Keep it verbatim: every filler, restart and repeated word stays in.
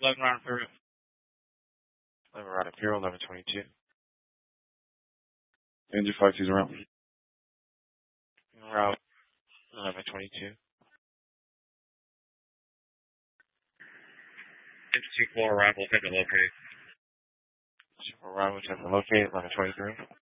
eleven round Imperial. eleven round Imperial, eleven twenty-two. Engine five two's around. Route eleven twenty-two. Engine two four arrival, attempt to locate. two four arrival, attempt to locate, eleven twenty-three.